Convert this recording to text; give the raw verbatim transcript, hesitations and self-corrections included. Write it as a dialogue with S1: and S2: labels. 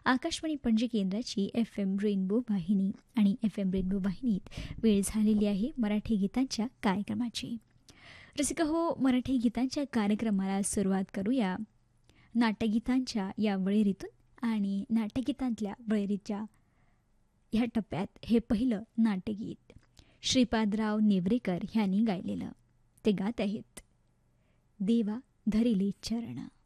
S1: आकाशवाणी पणजी केंद्राची F M rainbow वाहिनी आणि एफ एम रेनबो वाहिनीत वेळ झालेली आहे मराठी गीतांच्या कार्यक्रमाची. रसिक हो, मराठी गीतांच्या कार्यक्रमाला सुरुवात करूया नाट्यगीतांच्या या वळेरीतून. आणि नाट्यगीतांतल्या वळेरीच्या ह्या टप्प्यात हे पहिलं नाट्यगीत श्रीपादराव नेवरेकर ह्यांनी गायलेलं. ते गात आहेत देवा धरिले चरण.